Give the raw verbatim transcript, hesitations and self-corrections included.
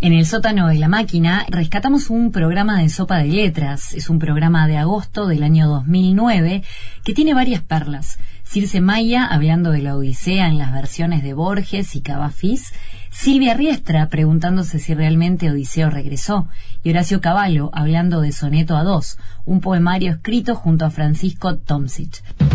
En el sótano de la máquina rescatamos un programa de Sopa de Letras. Es un programa de agosto del año dos mil nueve que tiene varias perlas. Circe Maya hablando de la Odisea en las versiones de Borges y Cavafis, Silvia Riestra preguntándose si realmente Odiseo regresó, y Horacio Cavallo hablando de Soneto a dos, un poemario escrito junto a Francisco Tomsic.